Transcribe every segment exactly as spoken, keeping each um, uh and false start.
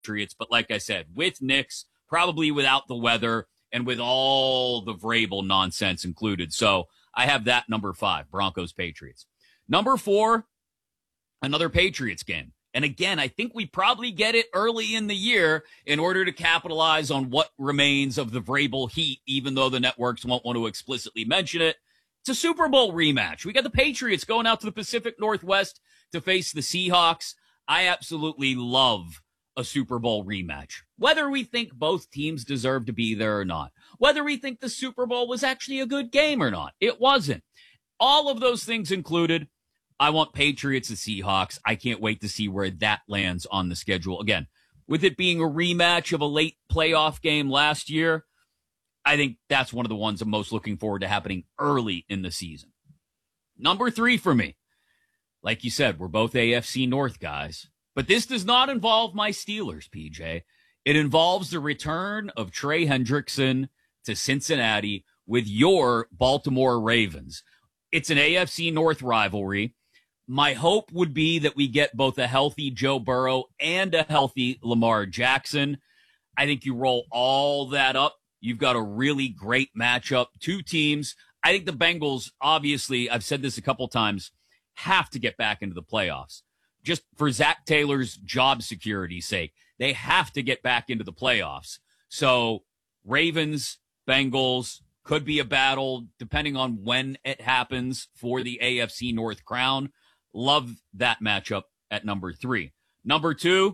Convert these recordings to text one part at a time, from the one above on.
Patriots. But like I said, with Knicks, probably without the weather and with all the Vrabel nonsense included. So I have that number five, Broncos Patriots. Number four, another Patriots game. And again, I think we probably get it early in the year in order to capitalize on what remains of the Vrabel heat, even though the networks won't want to explicitly mention it. It's a Super Bowl rematch. We got the Patriots going out to the Pacific Northwest to face the Seahawks. I absolutely love a Super Bowl rematch. Whether we think both teams deserve to be there or not, whether we think the Super Bowl was actually a good game or not, it wasn't. All of those things included, I want Patriots and Seahawks. I can't wait to see where that lands on the schedule. Again, with it being a rematch of a late playoff game last year, I think that's one of the ones I'm most looking forward to happening early in the season. Number three for me, like you said, we're both A F C North guys, but this does not involve my Steelers, P J. It involves the return of Trey Hendrickson to Cincinnati with your Baltimore Ravens. It's an A F C North rivalry. My hope would be that we get both a healthy Joe Burrow and a healthy Lamar Jackson. I think you roll all that up. You've got a really great matchup. Two teams. I think the Bengals, obviously, I've said this a couple times, have to get back into the playoffs. Just for Zach Taylor's job security's sake, they have to get back into the playoffs. So Ravens, Bengals, could be a battle depending on when it happens for the A F C North crown. Love that matchup at number three. Number two,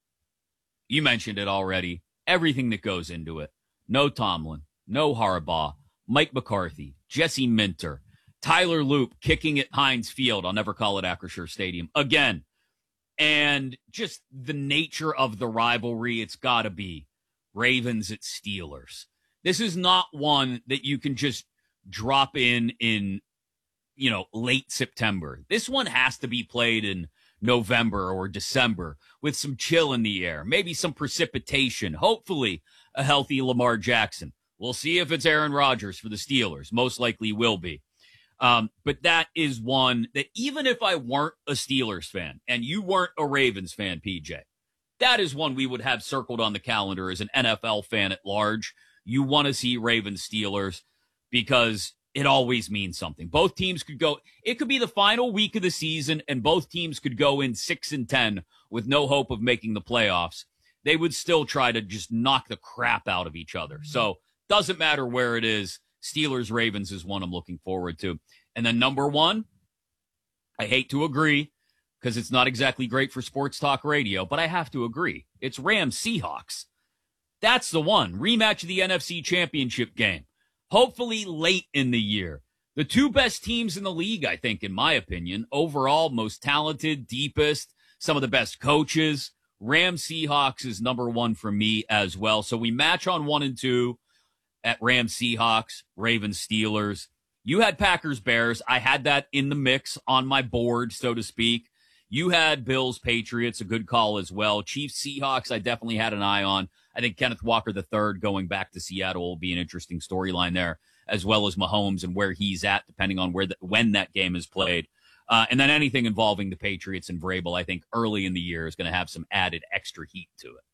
you mentioned it already. Everything that goes into it. No Tomlin, no Harbaugh, Mike McCarthy, Jesse Minter, Tyler Loop kicking at Heinz Field. I'll never call it Acrisure Stadium again. And just the nature of the rivalry, it's got to be Ravens at Steelers. This is not one that you can just drop in in, you know, late September. This one has to be played in November or December with some chill in the air, maybe some precipitation, hopefully a healthy Lamar Jackson. We'll see if it's Aaron Rodgers for the Steelers. Most likely will be. Um, but that is one that even if I weren't a Steelers fan and you weren't a Ravens fan, P J, that is one we would have circled on the calendar as an N F L fan at large. You want to see Ravens Steelers because it always means something. Both teams could go, it could be the final week of the season and both teams could go in six and ten with no hope of making the playoffs. They would still try to just knock the crap out of each other. So doesn't matter where it is. Steelers Ravens is one I'm looking forward to. And then number one, I hate to agree because it's not exactly great for sports talk radio, but I have to agree. It's Rams Seahawks. That's the one. Rematch of the N F C Championship game. Hopefully late in the year. The two best teams in the league, I think, in my opinion. Overall, most talented, deepest, some of the best coaches. Rams Seahawks is number one for me as well. So we match on one and two at Rams Seahawks, Ravens Steelers. You had Packers Bears. I had that in the mix on my board, so to speak. You had Bills Patriots, a good call as well. Chiefs Seahawks, I definitely had an eye on. I think Kenneth Walker the third going back to Seattle will be an interesting storyline there, as well as Mahomes and where he's at, depending on where the, when that game is played. Uh, and then anything involving the Patriots and Vrabel, I think early in the year is going to have some added extra heat to it.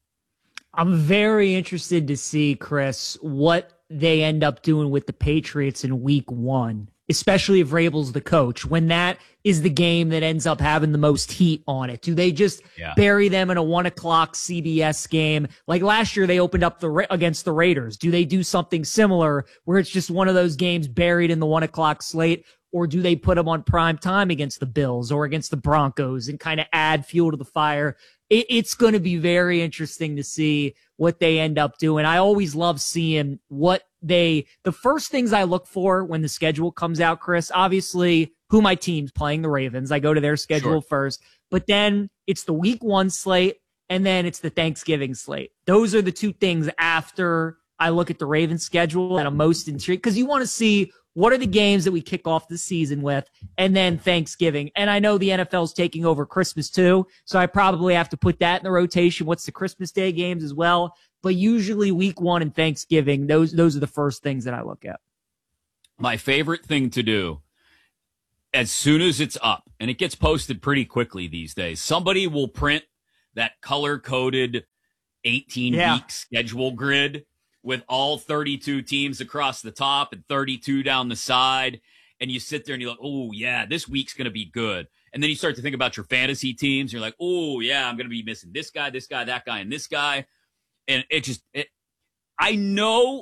I'm very interested to see, Chris, what they end up doing with the Patriots in week one, especially if Vrabel's the coach, when that is the game that ends up having the most heat on it. Do they just yeah. bury them in a one o'clock C B S game? Like last year, they opened up the against the Raiders. Do they do something similar where it's just one of those games buried in the one o'clock slate? Or do they put them on prime time against the Bills or against the Broncos and kind of add fuel to the fire? It, it's going to be very interesting to see what they end up doing. I always love seeing what they, the first things I look for when the schedule comes out, Chris, obviously who my team's playing, the Ravens. I go to their schedule sure. first, but then it's the week one slate and then it's the Thanksgiving slate. Those are the two things after I look at the Ravens schedule that I'm most intrigued because you want to see what are the games that we kick off the season with, and then Thanksgiving. And I know the N F L is taking over Christmas too, so I probably have to put that in the rotation. What's the Christmas Day games as well? But usually week one and Thanksgiving, those those are the first things that I look at. My favorite thing to do, as soon as it's up, and it gets posted pretty quickly these days, somebody will print that color-coded eighteen-week yeah. schedule grid with all thirty-two teams across the top and thirty-two down the side. And you sit there and you're like, oh, yeah, this week's going to be good. And then you start to think about your fantasy teams. You're like, oh, yeah, I'm going to be missing this guy, this guy, that guy, and this guy. And it just, it, I know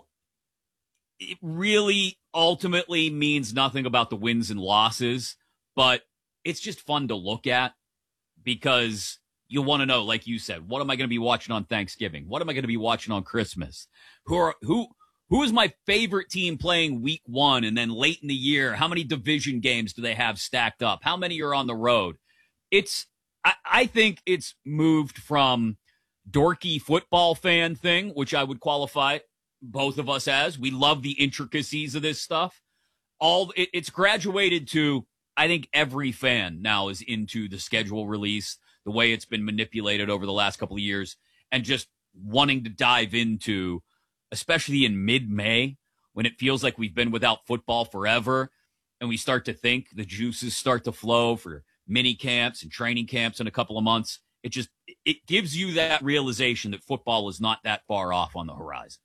it really ultimately means nothing about the wins and losses, but it's just fun to look at because you want to know, like you said, what am I going to be watching on Thanksgiving? What am I going to be watching on Christmas? Who are, who, who is my favorite team playing week one and then late in the year? How many division games do they have stacked up? How many are on the road? It's, I, I think it's moved from dorky football fan thing, which I would qualify both of us as. We love the intricacies of this stuff. All it, it's graduated to, I think every fan now is into the schedule release, the way it's been manipulated over the last couple of years, and just wanting to dive into, especially in mid-May, when it feels like we've been without football forever, and we start to think the juices start to flow for mini camps and training camps in a couple of months. It just, it gives you that realization that football is not that far off on the horizon.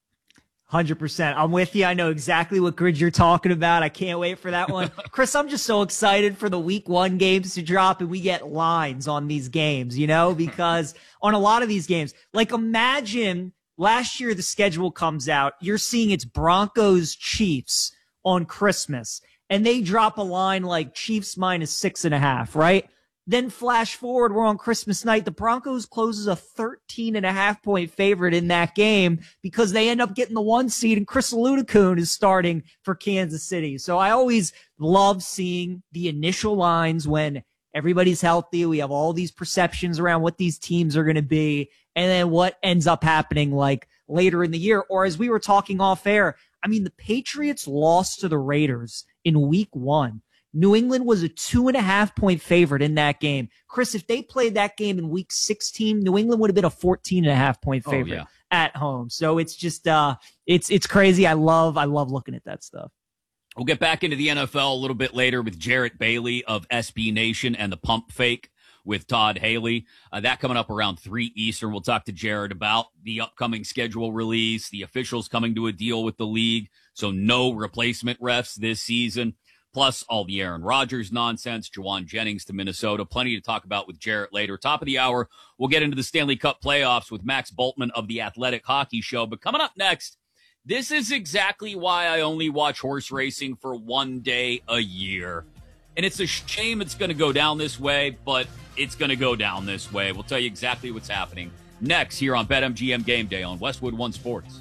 one hundred percent. I'm with you. I know exactly what grid you're talking about. I can't wait for that one. Chris, I'm just so excited for the week one games to drop and we get lines on these games, you know, because on a lot of these games, like imagine last year the schedule comes out, you're seeing it's Broncos Chiefs on Christmas and they drop a line like Chiefs minus six and a half, right? Then flash forward, we're on Christmas night. The Broncos closes a thirteen and a half point favorite in that game because they end up getting the one seed and Chris Ludacune is starting for Kansas City. So I always love seeing the initial lines when everybody's healthy. We have all these perceptions around what these teams are going to be and then what ends up happening like later in the year. Or as we were talking off air, I mean, the Patriots lost to the Raiders in week one. New England was a two and a half point favorite in that game. Chris, if they played that game in week sixteen, New England would have been a fourteen and a half point favorite oh, yeah. at home. So it's just, uh, it's, it's crazy. I love, I love looking at that stuff. We'll get back into the N F L a little bit later with Jarrett Bailey of S B Nation and the Pump Fake with Todd Haley. Uh, that coming up around three Eastern. We'll talk to Jarrett about the upcoming schedule release, the officials coming to a deal with the league. So no replacement refs this season. Plus all the Aaron Rodgers nonsense, Juwan Jennings to Minnesota. Plenty to talk about with Jarrett later. Top of the hour, we'll get into the Stanley Cup playoffs with Max Bultman of the Athletic Hockey Show. But coming up next, this is exactly why I only watch horse racing for one day a year. And it's a shame it's going to go down this way, but it's going to go down this way. We'll tell you exactly what's happening next here on BetMGM Game Day on Westwood One Sports.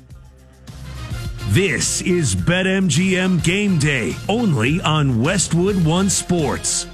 This is BetMGM Game Day, only on Westwood One Sports.